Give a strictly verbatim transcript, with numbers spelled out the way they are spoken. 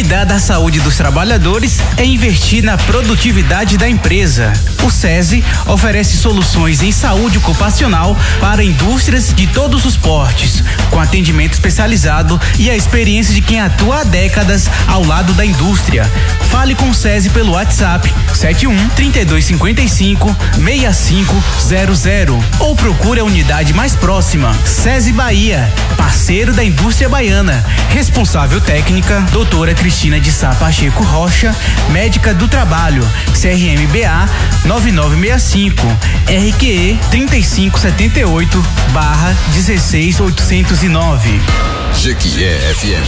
Cuidar da saúde dos trabalhadores é investir na produtividade da empresa. O SESI oferece soluções em saúde ocupacional para indústrias de todos os portes, com atendimento especializado e a experiência de quem atua há décadas ao lado da indústria. Fale com o SESI pelo WhatsApp sete um, trinta e dois cinquenta e cinco, sessenta e cinco zero zero ou procure a unidade mais próxima. SESI Bahia, parceiro da indústria baiana. Responsável técnica, doutora Cristina de Sá Pacheco Rocha, médica do trabalho, C R M B A nove nove seis cinco, R Q E trinta e cinco setenta e oito barra dezesseis oitocentos e nove. Jequié F M.